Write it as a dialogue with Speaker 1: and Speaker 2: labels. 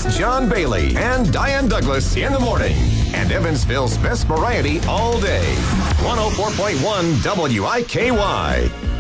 Speaker 1: It's John Bailey and Diane Douglas in the morning. And Evansville's best variety all day. 104.1 WIKY.